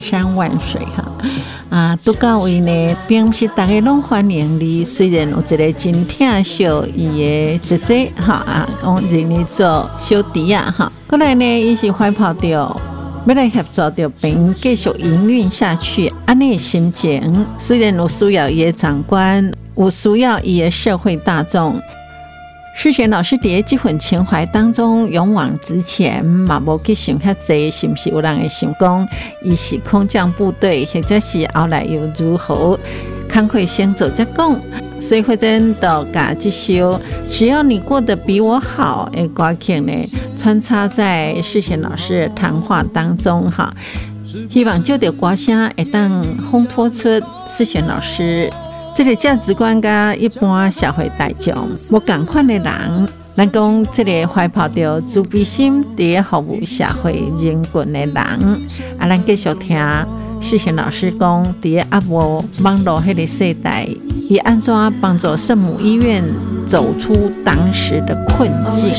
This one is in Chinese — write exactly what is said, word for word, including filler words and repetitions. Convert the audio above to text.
山万岁哈！啊，拄到位呢，并不是大家拢欢迎你。虽然有一个真疼惜伊的姐姐哈啊，讲认你做小弟啊哈。过来呢，伊是怀抱着要来协助着病继续营运下去，安尼的心情。虽然有需要伊的长官，有需要伊的社会大众。世贤老师伫这份情怀当中勇往直前，嘛无去想遐济，是不是有人会想讲，伊是空降部队，或者是后来又如何？慷慨先走才讲，所以或者就甲这首只要你过得比我好的歌曲呢，穿插在世贤老师的谈话当中哈。希望这条歌声会当烘托出世贤老师这个价值观甲一般社会大众无同款的人，咱讲这个怀抱着慈悲心伫服务社会人群的人，啊，咱继续听世贤老师讲，伫阿无网络迄个时代，伊安怎帮助圣母医院走出当时的困境。